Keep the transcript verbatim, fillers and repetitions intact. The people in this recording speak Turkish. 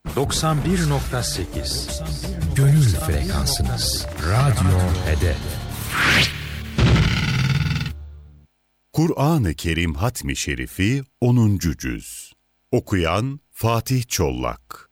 doksan bir nokta sekiz Gönül frekansınız. Radyo Hedef. Kur'an-ı Kerim Hatmi Şerifi onuncu Cüz. Okuyan Fatih Çollak.